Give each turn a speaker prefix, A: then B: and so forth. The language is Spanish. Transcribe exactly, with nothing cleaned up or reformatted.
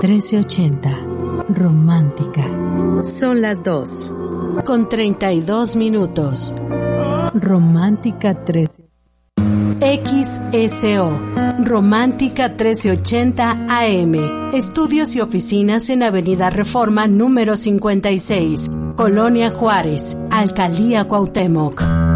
A: trece ochenta, romántica.
B: Son las dos, con treinta y dos minutos.
A: Romántica trece.
B: X S O, Romántica trece ochenta A M. Estudios y oficinas en Avenida Reforma número cincuenta y seis, Colonia Juárez, Alcaldía Cuauhtémoc.